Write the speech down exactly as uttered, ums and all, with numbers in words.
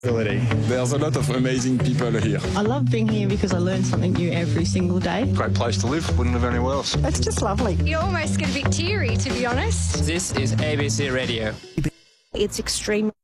There's a lot of amazing people here. I love being here because I learn something new every single day. Great place to live, wouldn't live anywhere else. It's just lovely. You almost get a bit teary, to be honest. This is A B C Radio. It's extreme.